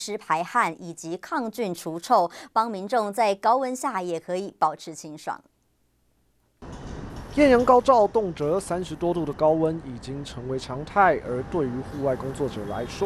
湿排汗以及抗菌除臭，帮民众在高温下也可以保持清爽。 艳阳高照，动辄30多度的高温已经成为常态，而对于户外工作者来说，